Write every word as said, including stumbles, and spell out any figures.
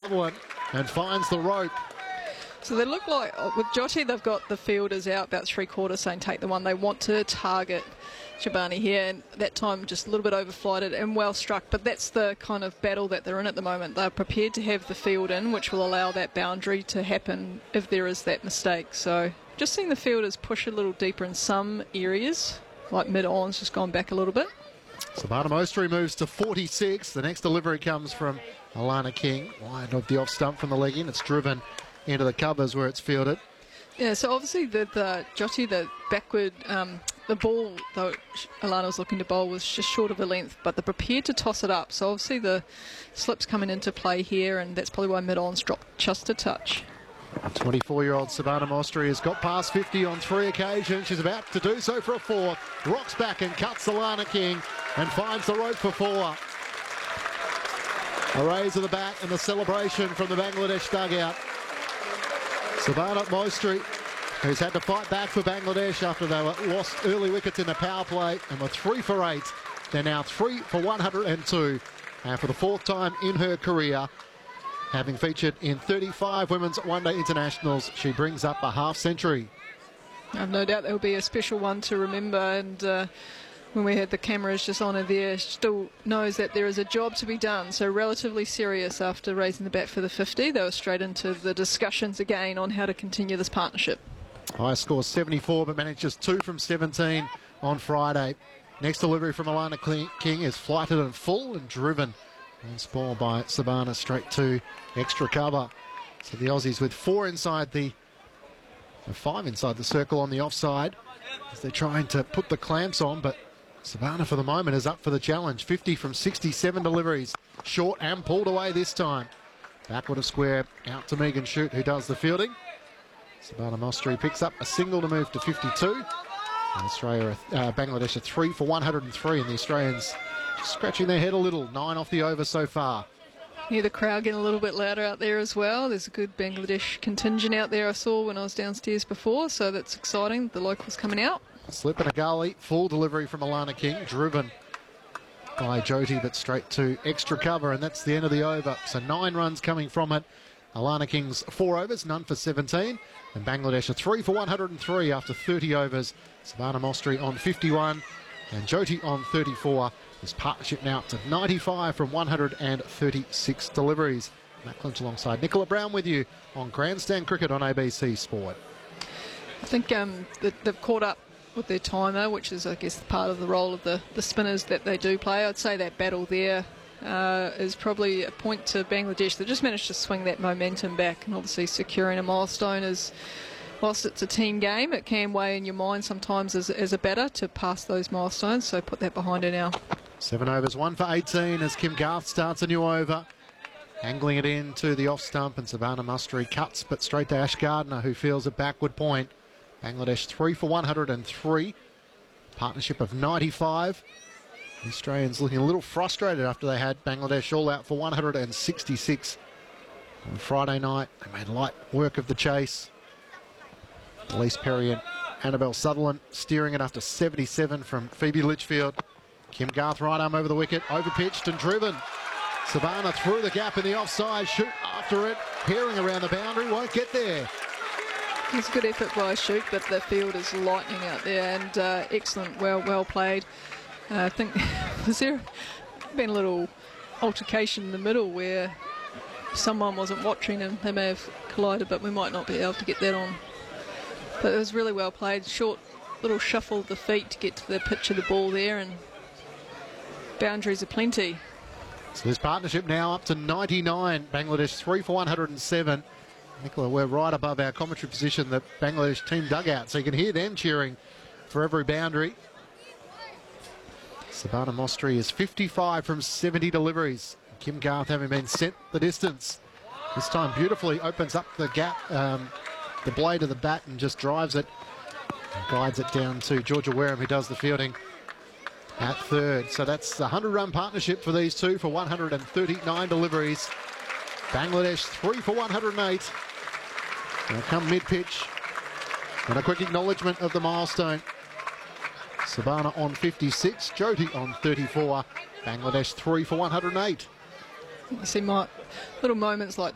javelin and finds the rope. So they look like, with Jyoti, they've got the fielders out about three quarters saying take the one. They want to target Shabani here, and that time just a little bit overflighted and well struck. But that's the kind of battle that they're in at the moment. They're prepared to have the field in, which will allow that boundary to happen if there is that mistake. So just seeing the fielders push a little deeper in some areas, like mid-on's just gone back a little bit. Sabana Mostri moves to forty-six. The next delivery comes from Alana King, wide of the off stump from the leg in. It's driven into the covers where it's fielded. Yeah, so obviously the, the Jyoti, the backward, um, the ball, though Alana was looking to bowl, was just short of a length, but they're prepared to toss it up. So obviously the slip's coming into play here, and that's probably why mid-on's dropped just a touch. twenty-four-year-old Sabana Mostri has got past fifty on three occasions. She's about to do so for a fourth. Rocks back and cuts Alana King and finds the rope for four. A raise of the bat and the celebration from the Bangladesh dugout. Sabana Mostri, who's had to fight back for Bangladesh after they were lost early wickets in the power play and were three for eight. They're now three for one hundred two. And for the fourth time in her career, having featured in thirty-five women's one-day internationals, she brings up a half century. I've no doubt there will be a special one to remember, and uh, when we had the cameras just on her there, she still knows that there is a job to be done. So relatively serious after raising the bat for the fifty. They were straight into the discussions again on how to continue this partnership. High score seventy-four, but manages two from seventeen on Friday. Next delivery from Alana King is flighted and full and driven. And spoiled by Sabana straight to extra cover. So the Aussies with four inside the, five inside the circle on the offside as they're trying to put the clamps on, but Sabana for the moment is up for the challenge. fifty from sixty-seven deliveries. Short and pulled away this time. Backward of square out to Megan Shute, who does the fielding. Sabana Mostri picks up a single to move to fifty-two. And Australia, uh, Bangladesh are three for one hundred three, and the Australians just scratching their head a little. Nine off the over so far. Yeah, the crowd getting a little bit louder out there as well. There's a good Bangladesh contingent out there I saw when I was downstairs before, so that's exciting. The locals coming out. Slip and a gully, full delivery from Alana King, driven by Jyoti, but straight to extra cover, and that's the end of the over. So nine runs coming from it. Alana King's four overs, none for seventeen, and Bangladesh are three for one hundred three after thirty overs. Sabana Mostri on fifty-one and Jyoti on thirty-four. This partnership now up to ninety-five from one hundred thirty-six deliveries. Matt Clinch alongside Nicola Brown with you on Grandstand Cricket on A B C Sport. I think um, they've caught up with their timer, which is, I guess, part of the role of the, the spinners that they do play. I'd say that battle there uh, is probably a point to Bangladesh. They just managed to swing that momentum back, and obviously securing a milestone is, whilst it's a team game, it can weigh in your mind sometimes as, as a batter to pass those milestones, so put that behind her now. Seven overs, one for eighteen as Kim Garth starts a new over. Angling it in to the off stump, and Sabana Mostri cuts, but straight to Ash Gardner, who feels a backward point. Bangladesh three for one hundred three. Partnership of ninety-five. The Australians looking a little frustrated after they had Bangladesh all out for one hundred sixty-six on Friday night. They made light work of the chase. Elise Perry and Annabelle Sutherland steering it after seventy-seven from Phoebe Litchfield. Kim Garth right arm over the wicket, overpitched and driven. Sabana through the gap in the offside, shoot after it, peering around the boundary, won't get there. It's a good effort by Shute, but the field is lightning out there, and uh, excellent, well well played. Uh, I think, was there been a little altercation in the middle where someone wasn't watching and they may have collided, but we might not be able to get that on. But it was really well played. Short little shuffle of the feet to get to the pitch of the ball there, and boundaries are plenty. So this partnership now up to ninety-nine. Bangladesh three for one hundred seven. Nicola, we're right above our commentary position, the Bangladesh team dugout, so you can hear them cheering for every boundary. Sabana Mostri is fifty-five from seventy deliveries. Kim Garth having been sent the distance. This time beautifully opens up the gap, um, the blade of the bat, and just drives it and guides it down to Georgia Wareham, who does the fielding at third. So that's a hundred-run partnership for these two for one hundred thirty-nine deliveries. Bangladesh three for one hundred eight. They'll come mid-pitch. And a quick acknowledgement of the milestone. Sabana on fifty-six, Jyoti on thirty-four. Bangladesh three for one hundred eight. You see my little moments like